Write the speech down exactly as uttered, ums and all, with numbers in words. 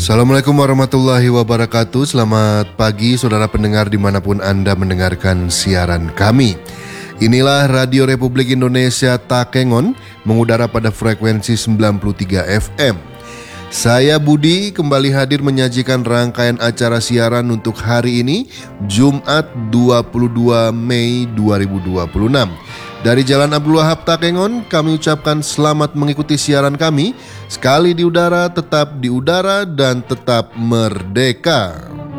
Assalamualaikum warahmatullahi wabarakatuh. Selamat pagi saudara pendengar dimanapun Anda mendengarkan siaran kami. Inilah Radio Republik Indonesia Takengon, mengudara pada frekuensi sembilan puluh tiga F M. Saya Budi kembali hadir menyajikan rangkaian acara siaran untuk hari ini, Jumat dua puluh dua Mei dua ribu dua puluh enam. Dari Jalan Abdul Wahab Takengon, kami ucapkan selamat mengikuti siaran kami. Sekali di udara, tetap di udara, dan tetap merdeka.